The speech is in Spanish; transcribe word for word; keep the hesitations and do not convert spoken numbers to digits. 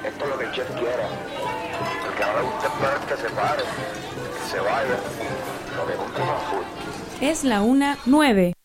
esto es lo que el chef quiera. El que no le gusta esperar que se pare, que se vaya, lo que gusta es full. Es la una nueve.